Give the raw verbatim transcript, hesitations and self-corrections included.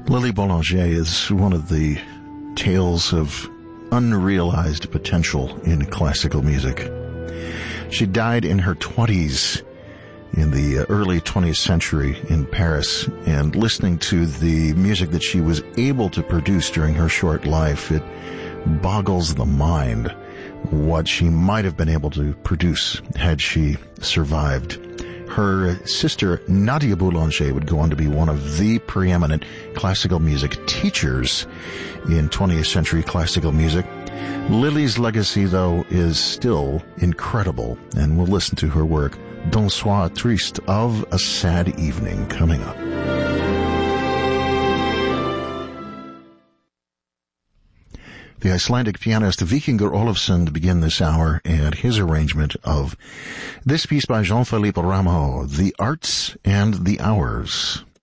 Lily Boulanger is one of the tales of unrealized potential in classical music. She died in her twenties in the early twentieth century in Paris, and listening to the music that she was able to produce during her short life, it boggles the mind what she might have been able to produce had she survived. Her sister, Nadia Boulanger, would go on to be one of the preeminent classical music teachers in twentieth century classical music. Lily's legacy, though, is still incredible, and we'll listen to her work, D'un Soir Triste, of a Sad Evening, coming up. The Icelandic pianist Víkingur Ólafsson to begin this hour, and his arrangement of this piece by Jean-Philippe Rameau, The Arts and the Hours.